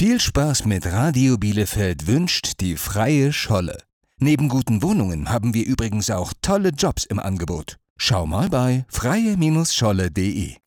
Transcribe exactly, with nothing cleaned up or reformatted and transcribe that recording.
Viel Spaß mit Radio Bielefeld wünscht die Freie Scholle. Neben guten Wohnungen haben wir übrigens auch tolle Jobs im Angebot. Schau mal bei freie Scholle punkt de.